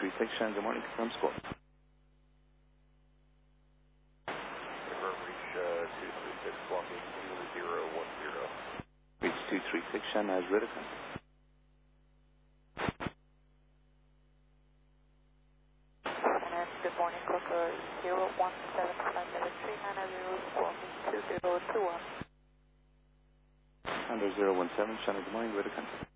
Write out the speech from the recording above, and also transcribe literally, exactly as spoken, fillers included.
three six, Shannon, good morning, confirm score. Confirm reach uh, two three six, walking two zero one zero. Reach two three six, Shannon, as Riddicon. And good morning, Quaker zero one seven five seven three nine zero, walking two zero two one. Under zero one seven, Shannon, good morning, Riddicon.